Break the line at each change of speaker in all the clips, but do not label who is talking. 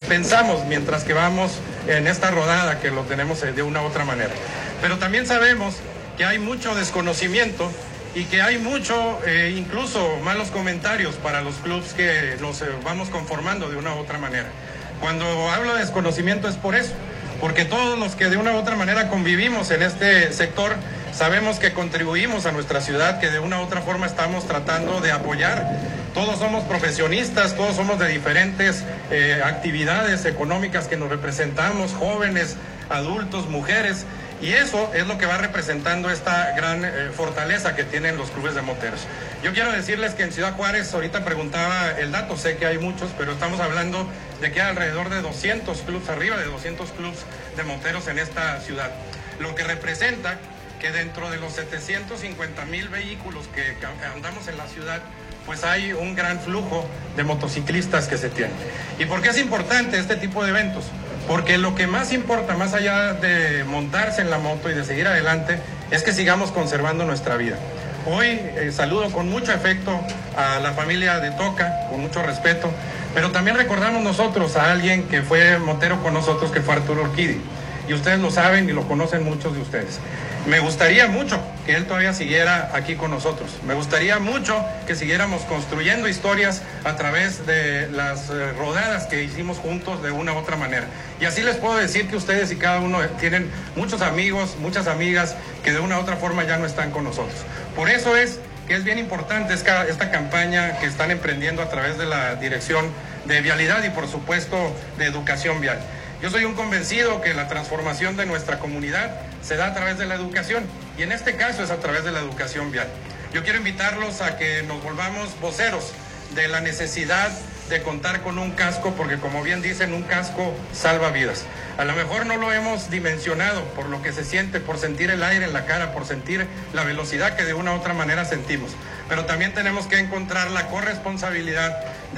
pensamos mientras que vamos en esta rodada, que lo tenemos de una u otra manera. Pero también sabemos que hay mucho desconocimiento y que hay mucho, incluso malos comentarios para los clubes que nos vamos conformando de una u otra manera. Cuando hablo de desconocimiento es por eso, porque todos los que de una u otra manera convivimos en este sector sabemos que contribuimos a nuestra ciudad, que de una u otra forma estamos tratando de apoyar. Todos somos profesionistas, todos somos de diferentes actividades económicas que nos representamos, jóvenes, adultos, mujeres, y eso es lo que va representando esta gran fortaleza que tienen los clubes de moteros. Yo quiero decirles que en Ciudad Juárez, ahorita preguntaba el dato, sé que hay muchos, pero estamos hablando de que hay alrededor de 200 clubes, arriba de 200 clubes de moteros en esta ciudad, lo que representa que dentro de los 750,000 vehículos que andamos en la ciudad, pues hay un gran flujo de motociclistas que se tiene. ¿Y por qué es importante este tipo de eventos? Porque lo que más importa, más allá de montarse en la moto y de seguir adelante, es que sigamos conservando nuestra vida. Hoy saludo con mucho afecto a la familia de Toca, con mucho respeto, pero también recordamos nosotros a alguien que fue motero con nosotros, que fue Arturo Urquidi. Y ustedes lo saben y lo conocen muchos de ustedes. Me gustaría mucho que él todavía siguiera aquí con nosotros. Me gustaría mucho que siguiéramos construyendo historias a través de las rodadas que hicimos juntos de una u otra manera. Y así les puedo decir que ustedes y cada uno tienen muchos amigos, muchas amigas que de una u otra forma ya no están con nosotros. Por eso es que es bien importante esta campaña que están emprendiendo a través de la Dirección de Vialidad y por supuesto de Educación Vial. Yo soy un convencido que la transformación de nuestra comunidad se da a través de la educación, y en este caso es a través de la educación vial. Yo quiero invitarlos a que nos volvamos voceros de la necesidad de contar con un casco, porque como bien dicen, un casco salva vidas. A lo mejor no lo hemos dimensionado por lo que se siente, por sentir el aire en la cara, por sentir la velocidad que de una u otra manera sentimos. Pero también tenemos que encontrar la corresponsabilidad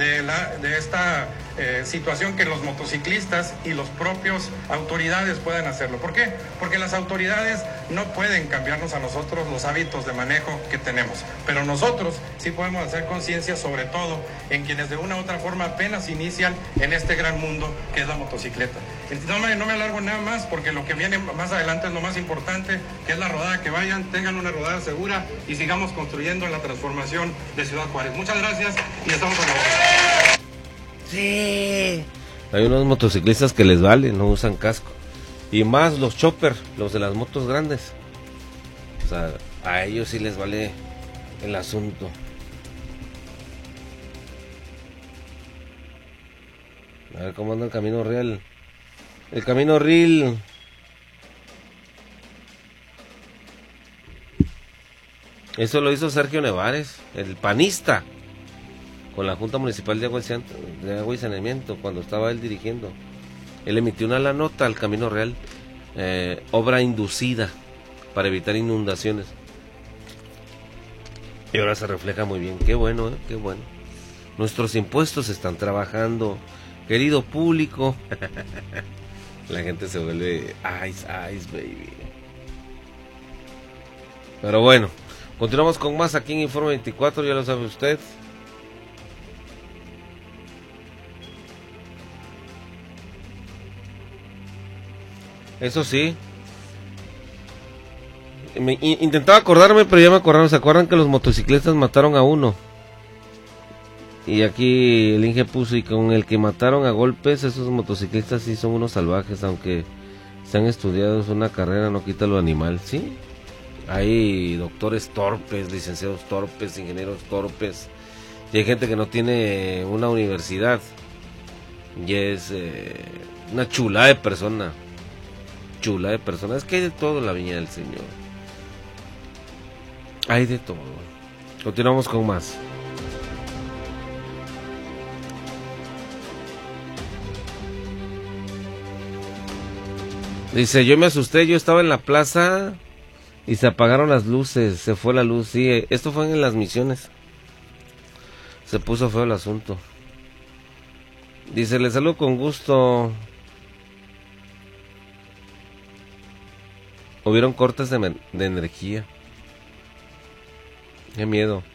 de esta situación, que los motociclistas y los propios autoridades puedan hacerlo. ¿Por qué? Porque las autoridades no pueden cambiarnos a nosotros los hábitos de manejo que tenemos, pero nosotros sí podemos hacer conciencia, sobre todo en quienes de una u otra forma apenas inician en este gran mundo que es la motocicleta. No me alargo nada más, porque lo que viene más adelante es lo más importante, que es la rodada. Que vayan, tengan una rodada segura y sigamos construyendo la transformación de Ciudad Juárez. Muchas gracias y estamos a la hora.
Sí. Hay unos motociclistas que les vale, no usan casco. Y más los chopper, los de las motos grandes. O sea, a ellos sí les vale el asunto. A ver cómo anda el camino real. El camino real. Eso lo hizo Sergio Nevares, el panista, con la Junta Municipal de Agua y Saneamiento, cuando estaba él dirigiendo. Él emitió una nota al Camino Real, obra inducida para evitar inundaciones. Y ahora se refleja muy bien. Qué bueno, qué bueno. Nuestros impuestos están trabajando, querido público. La gente se vuelve ice, baby. Pero bueno, continuamos con más aquí en Informe 24, ya lo sabe usted. Eso sí, intentaba acordarme, pero ya me acordaron. ¿Se acuerdan que los motociclistas mataron a uno? Y aquí el Inge puso, y con el que mataron a golpes, esos motociclistas sí son unos salvajes, aunque se han estudiado una carrera, no quita lo animal, ¿sí? Hay doctores torpes, licenciados torpes, ingenieros torpes, y hay gente que no tiene una universidad, y es una chulada de persona. Es que hay de todo en la viña del Señor. Hay de todo. Continuamos con más. Dice, yo me asusté, yo estaba en la plaza y se apagaron las luces, se fue la luz. Sí, esto fue en Las Misiones. Se puso feo el asunto. Dice, le saludo con gusto. Hubieron cortes de energía. Qué miedo.